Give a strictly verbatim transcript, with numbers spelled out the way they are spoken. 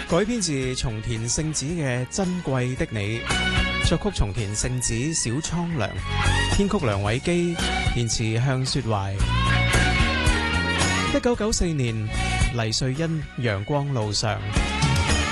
改編自松田聖子嘅《珍貴的你》，作曲松田聖子、小蒼良，編曲梁偉基，填詞向雪懷。一九九四年，黎瑞恩《陽光路上》。